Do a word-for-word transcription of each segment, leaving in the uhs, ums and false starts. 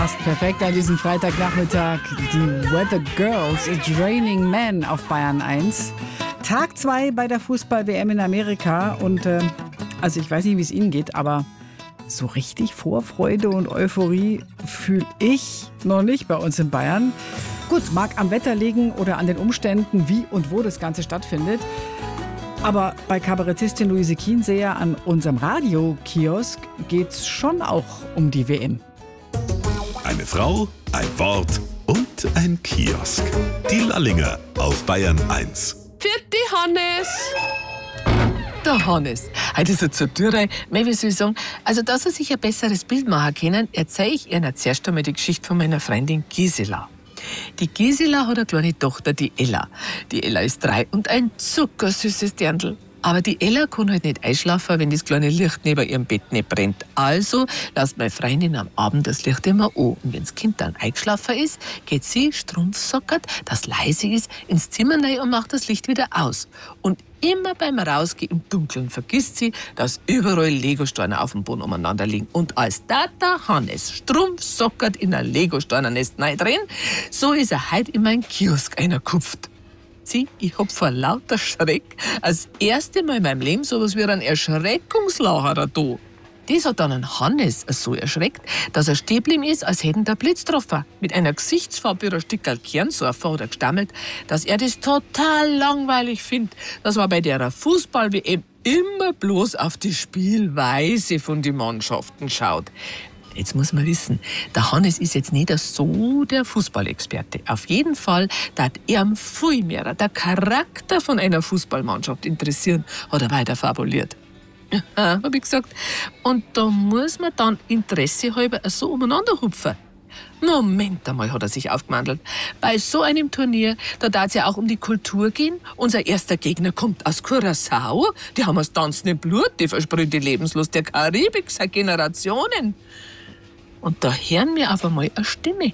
Passt perfekt an diesem Freitagnachmittag. Die Weather Girls, It's Raining Men auf Bayern eins. Tag zwei bei der Fußball-W M in Amerika. Und äh, also ich weiß nicht, wie es Ihnen geht, aber so richtig Vorfreude und Euphorie fühle ich noch nicht bei uns in Bayern. Gut, mag am Wetter liegen oder an den Umständen, wie und wo das Ganze stattfindet. Aber bei Kabarettistin Luise Kienseher an unserem Radiokiosk geht es schon auch um die W M. Eine Frau, ein Wort und ein Kiosk. Die Lallinger auf Bayern eins. Vierte Hannes! Der Hannes. Heute ist er zur Tür rein. Mei, wie soll ich sagen? Also, dass er sich ein besseres Bild machen kann, erzähle ich Ihnen zuerst einmal die Geschichte von meiner Freundin Gisela. Die Gisela hat eine kleine Tochter, die Ella. Die Ella ist drei und ein zuckersüßes Dirndl. Aber die Ella kann halt nicht einschlafen, wenn das kleine Licht neben ihrem Bett nicht brennt. Also lässt meine Freundin am Abend das Licht immer an. Und wenn das Kind dann eingeschlafen ist, geht sie strumpfsockert, das leise ist, ins Zimmer rein und macht das Licht wieder aus. Und immer beim Rausgehen im Dunkeln vergisst sie, dass überall Legosteine auf dem Boden umeinander liegen. Und als Tata Hannes strumpfsockert in ein Legosteinernest drin, so ist er heute in meinen Kiosk einerkupft. Sie, ich hab vor lauter Schreck das erste Mal in meinem Leben sowas wie einen Erschreckungslacher da. Das hat dann einen Hannes so erschreckt, dass er stehen geblieben ist, als hätten der Blitz getroffen. Mit einer Gesichtsfarbe wie ein Stückerl Kernsurfer hat er gestammelt, dass er das total langweilig findet, dass man bei der Fußball-W M immer bloß auf die Spielweise von den Mannschaften schaut. Jetzt muss man wissen, der Hannes ist jetzt nicht so der Fußballexperte. Auf jeden Fall darf er viel mehr der Charakter von einer Fußballmannschaft interessieren, hat er weiter fabuliert. Ja, hab ich gesagt. Und da muss man dann Interesse halber so umeinander hupfen. Moment einmal, hat er sich aufgemandelt. Bei so einem Turnier, da darf es ja auch um die Kultur gehen. Unser erster Gegner kommt aus Curaçao. Die haben das Tanzen im Blut, die versprühen die Lebenslust der Karibik seit Generationen. Und da hören wir auf einmal eine Stimme.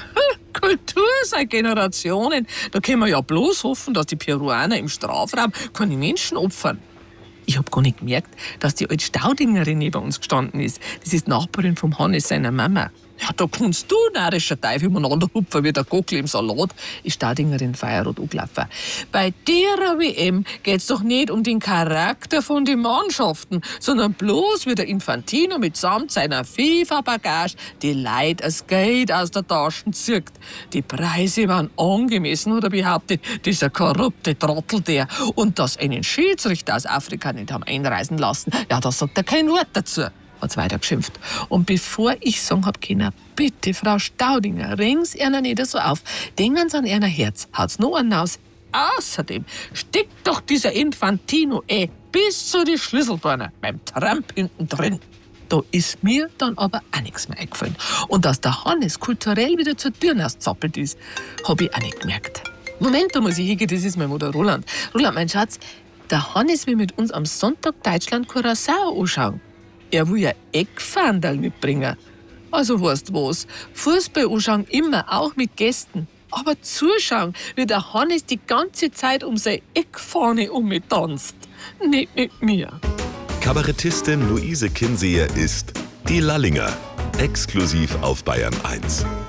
Kultur seit Generationen. Da können wir ja bloß hoffen, dass die Peruaner im Strafraum keine Menschen opfern. Ich hab gar nicht gemerkt, dass die alte Staudingerin neben uns gestanden ist. Das ist die Nachbarin vom Hannes, seiner Mama. Ja, da kannst du, narrischer Teufel, umeinander hupfen wie der Gockel im Salat, ist Staudingerin feierrot angelaufen. Bei der W M geht's doch nicht um den Charakter von den Mannschaften, sondern bloß wie der Infantino mitsamt seiner FIFA-Bagage die Leute das Geld aus der Tasche zieht. Die Preise waren angemessen, oder behauptet dieser korrupte Trottel der. Und dass einen Schiedsrichter aus Afrika nicht haben einreisen lassen, ja, da sagt er kein Wort dazu. Hat's weiter geschimpft. Und bevor ich sagen hab können, bitte, Frau Staudinger, ring's einer nicht so auf. Denken Sie an Ihr Herz, haut's noch einen aus. Außerdem steckt doch dieser Infantino eh bis zu die Schlüsselbeine beim Trump hinten drin. Da ist mir dann aber auch nichts mehr eingefallen. Und dass der Hannes kulturell wieder zur Tür zappelt ist, hab ich auch nicht gemerkt. Moment, da muss ich hingehen, das ist mein Mutter Roland. Roland, mein Schatz, der Hannes will mit uns am Sonntag Deutschland-Curaçao anschauen. Er will ja Eckfahndal mitbringen. Also weißt du was, Fußball anschauen immer, auch mit Gästen. Aber zuschauen, wie der Hannes die ganze Zeit um seine Eckfahne umtanzt. Nicht mit mir. Kabarettistin Luise Kienseher ist die Lallinger. Exklusiv auf Bayern eins.